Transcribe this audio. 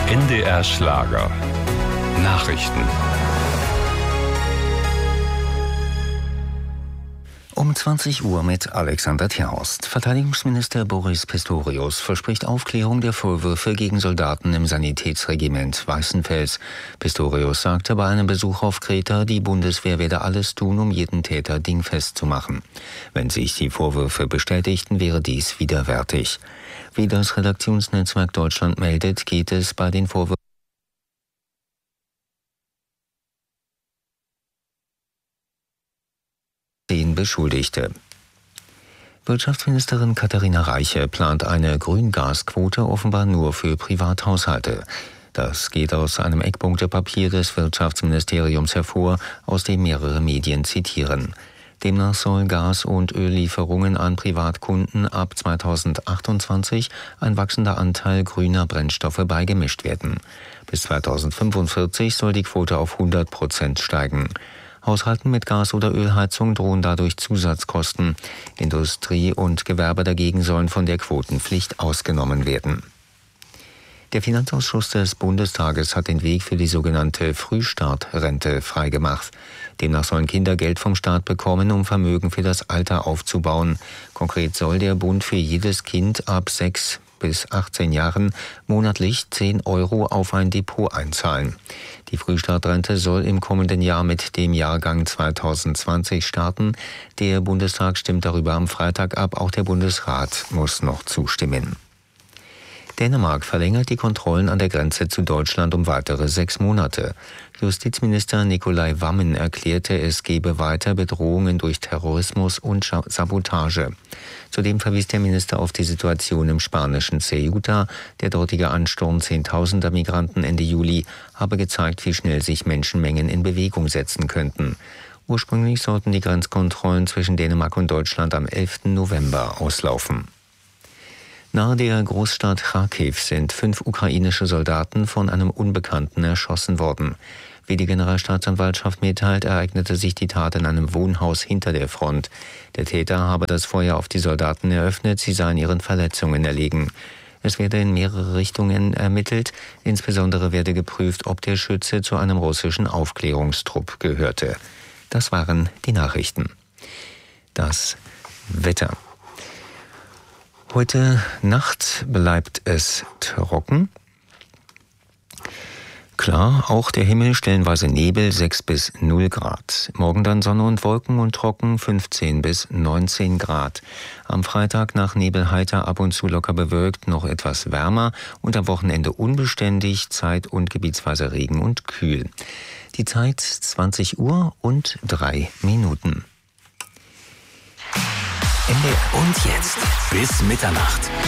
NDR Schlager. Nachrichten. Um 20 Uhr mit Alexander Tierhorst. Verteidigungsminister Boris Pistorius verspricht Aufklärung der Vorwürfe gegen Soldaten im Sanitätsregiment Weißenfels. Pistorius sagte bei einem Besuch auf Kreta, die Bundeswehr werde alles tun, um jeden Täter dingfest zu machen. Wenn sich die Vorwürfe bestätigten, wäre dies widerwärtig. Wie das Redaktionsnetzwerk Deutschland meldet, geht es bei den Vorwürfen Beschuldigte. Wirtschaftsministerin Katharina Reiche plant eine Grüngasquote offenbar nur für Privathaushalte. Das geht aus einem Eckpunktepapier des Wirtschaftsministeriums hervor, aus dem mehrere Medien zitieren. Demnach soll Gas- und Öllieferungen an Privatkunden ab 2028 ein wachsender Anteil grüner Brennstoffe beigemischt werden. Bis 2045 soll die Quote auf 100% steigen. Haushalten mit Gas- oder Ölheizung drohen dadurch Zusatzkosten. Industrie und Gewerbe dagegen sollen von der Quotenpflicht ausgenommen werden. Der Finanzausschuss des Bundestages hat den Weg für die sogenannte Frühstartrente freigemacht. Demnach sollen Kinder Geld vom Staat bekommen, um Vermögen für das Alter aufzubauen. Konkret soll der Bund für jedes Kind ab 6 bis 18 Jahren monatlich 10 € auf ein Depot einzahlen. Die Frühstartrente soll im kommenden Jahr mit dem Jahrgang 2020 starten. Der Bundestag stimmt darüber am Freitag ab, auch der Bundesrat muss noch zustimmen. Dänemark verlängert die Kontrollen an der Grenze zu Deutschland um weitere 6 Monate. Justizminister Nicolai Wammen erklärte, es gebe weiter Bedrohungen durch Terrorismus und Sabotage. Zudem verwies der Minister auf die Situation im spanischen Ceuta. Der dortige Ansturm zehntausender Migranten Ende Juli habe gezeigt, wie schnell sich Menschenmengen in Bewegung setzen könnten. Ursprünglich sollten die Grenzkontrollen zwischen Dänemark und Deutschland am 11. November auslaufen. Nahe der Großstadt Charkiw sind 5 ukrainische Soldaten von einem Unbekannten erschossen worden. Wie die Generalstaatsanwaltschaft mitteilt, ereignete sich die Tat in einem Wohnhaus hinter der Front. Der Täter habe das Feuer auf die Soldaten eröffnet, sie seien ihren Verletzungen erlegen. Es werde in mehrere Richtungen ermittelt, insbesondere werde geprüft, ob der Schütze zu einem russischen Aufklärungstrupp gehörte. Das waren die Nachrichten. Das Wetter. Heute Nacht bleibt es trocken. Klar, auch der Himmel stellenweise Nebel, 6 bis 0 Grad. Morgen dann Sonne und Wolken und trocken, 15 bis 19 Grad. Am Freitag nach Nebel heiter, ab und zu locker bewölkt, noch etwas wärmer und am Wochenende unbeständig, zeit- und gebietsweise Regen und kühl. Die Zeit 20 Uhr und 3 Minuten. Und jetzt bis Mitternacht.